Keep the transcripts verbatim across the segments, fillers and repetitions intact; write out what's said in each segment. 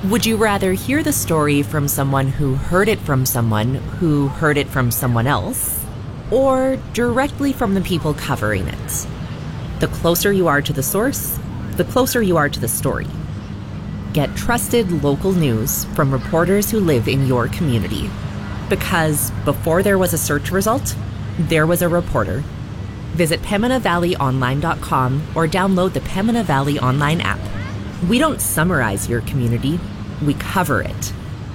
Would you rather hear the story from someone who heard it from someone who heard it from someone else, or directly from the people covering it? The closer you are to the source, the closer you are to the story. Get trusted local news from reporters who live in your community. Because before there was a search result, there was a reporter. Visit Pembina Valley Online dot com or download the Pembina Valley Online app. We don't summarize your community, we cover it.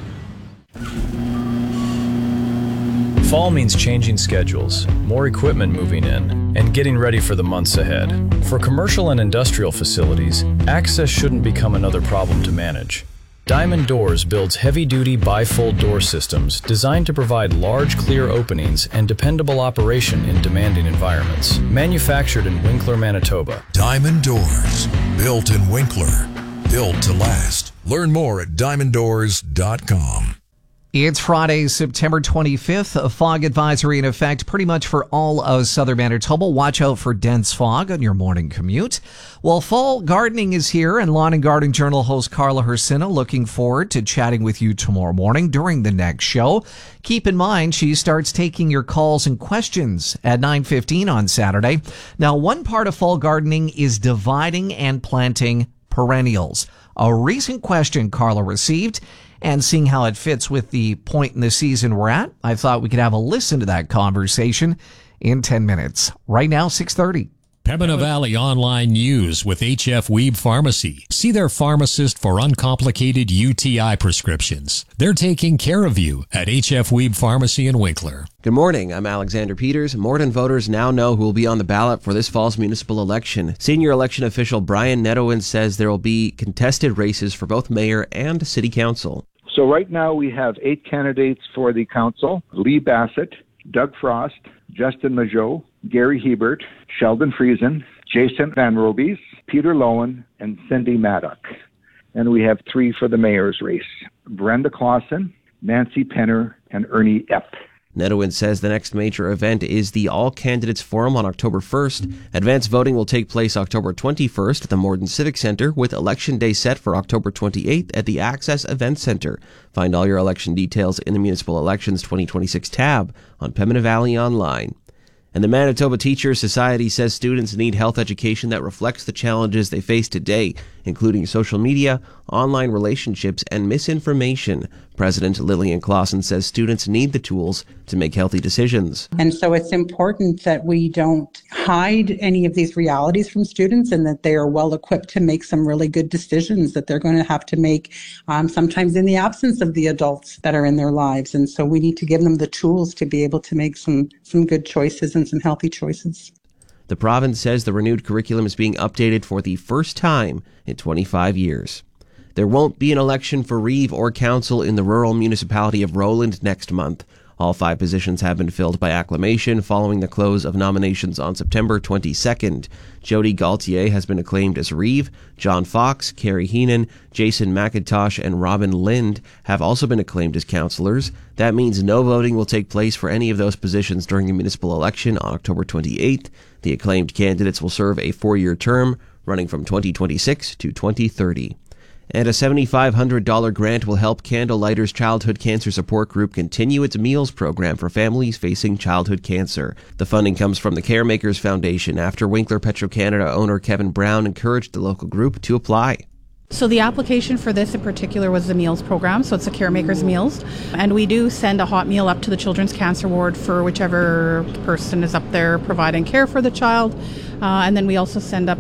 Fall means changing schedules, more equipment moving in, and getting ready for the months ahead. For commercial and industrial facilities, access shouldn't become another problem to manage. Diamond Doors builds heavy-duty bifold door systems designed to provide large, clear openings and dependable operation in demanding environments. Manufactured in Winkler, Manitoba. Diamond Doors, built in Winkler, built to last. Learn more at diamond doors dot com. It's Friday, September twenty-fifth. A fog advisory in effect pretty much for all of southern Manitoba. Watch out for dense fog on your morning commute. Well, fall gardening is here, and Lawn and Garden Journal host Carla Hersina looking forward to chatting with you tomorrow morning during the next show. Keep in mind, she starts taking your calls and questions at nine fifteen on Saturday. Now, one part of fall gardening is dividing and planting perennials. A recent question Carla received, and seeing how it fits with the point in the season we're at, I thought we could have a listen to that conversation in ten minutes. Right now, six thirty. Pembina Valley Online News with H F Weeb Pharmacy. See their pharmacist for uncomplicated U T I prescriptions. They're taking care of you at H F Weeb Pharmacy in Winkler. Good morning. I'm Alexander Peters. Morden voters now know who will be on the ballot for this fall's municipal election. Senior election official Brian Nedowin says there will be contested races for both mayor and city council. So right now we have eight candidates for the council: Lee Bassett, Doug Frost, Justin Majot, Gary Hebert, Sheldon Friesen, Jason Van Robies, Peter Lowen, and Cindy Maddock. And we have three for the mayor's race: Brenda Clausen, Nancy Penner, and Ernie Epp. Nedowin says the next major event is the All Candidates Forum on October first. Advanced voting will take place October twenty-first at the Morden Civic Center, with Election Day set for October twenty-eighth at the Access Event Center. Find all your election details in the Municipal Elections twenty twenty-six tab on Pembina Valley Online. And the Manitoba Teachers Society says students need health education that reflects the challenges they face today, including social media, online relationships, and misinformation. President Lillian Clausen says students need the tools to make healthy decisions. And so it's important that we don't hide any of these realities from students, and that they are well equipped to make some really good decisions that they're going to have to make, um, sometimes in the absence of the adults that are in their lives. And so we need to give them the tools to be able to make some, some good choices and some healthy choices. The province says the renewed curriculum is being updated for the first time in twenty-five years. There won't be an election for Reeve or council in the rural municipality of Roland next month. All five positions have been filled by acclamation following the close of nominations on September twenty-second. Jody Gaultier has been acclaimed as Reeve. John Fox, Carrie Heenan, Jason McIntosh, and Robin Lind have also been acclaimed as councillors. That means no voting will take place for any of those positions during the municipal election on October twenty-eighth. The acclaimed candidates will serve a four-year term running from twenty twenty-six to twenty thirty. And a seven thousand five hundred dollars grant will help Candlelighters Childhood Cancer Support Group continue its meals program for families facing childhood cancer. The funding comes from the Caremakers Foundation after Winkler Petro-Canada owner Kevin Brown encouraged the local group to apply. So the application for this in particular was the meals program, so it's a Caremakers Meals. And we do send a hot meal up to the Children's Cancer Ward for whichever person is up there providing care for the child. Uh, and then we also send up